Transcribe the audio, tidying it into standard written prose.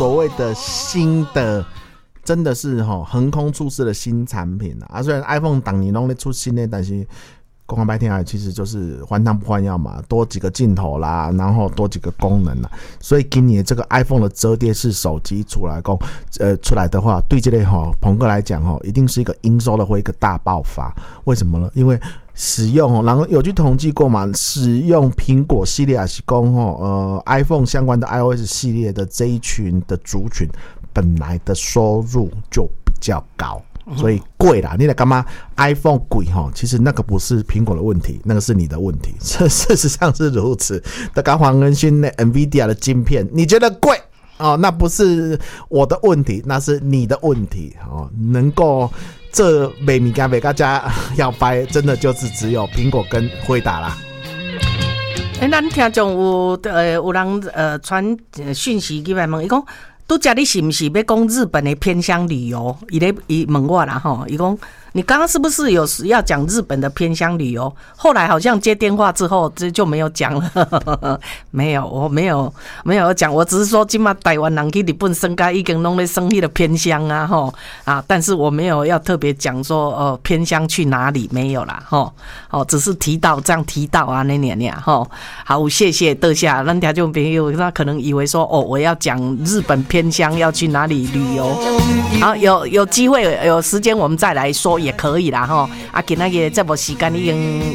所谓的新的，真的是横空出世的新产品啊。虽然 iPhone 当年都在出新的，但是讲白天其实就是换汤不换药嘛，多几个镜头啦，然后多几个功能啦。所以今年这个 iPhone 的折叠式手机出来的话，对这类朋哥来讲一定是一个营收的会一个大爆发。为什么呢？因为使用然后有去统计过嘛，使用苹果系列还是讲iPhone 相关的 iOS 系列的这一群的族群，本来的收入就比较高。所以贵啦，你来干嘛 ？iPhone 贵其实那个不是苹果的问题，那个是你的问题。事实上是如此。那刚黄仁勋的 NVIDIA 的晶片，你觉得贵那不是我的问题，那是你的问题能够这美米加美加加要掰，真的就是只有苹果跟辉达啦。 咱听众有人传讯息给来问，伊讲。拄则你是不是要讲日本的偏乡旅游？伊问我啦吼，伊讲你刚刚是不是有要讲日本的偏乡旅游？后来好像接电话之后就没有讲了。没有，我没有讲，我只是说今嘛台湾人去日本生活已经弄咧生意的偏乡啊吼啊，但是我没有要特别讲说偏乡去哪里，没有啦吼只是提到啊那年吼。好，谢谢多谢，咱听众朋友他可能以为说我要讲日本偏乡要去哪里旅游，好有机会有时间我们再来说也可以啦吼。今仔日这部时间已经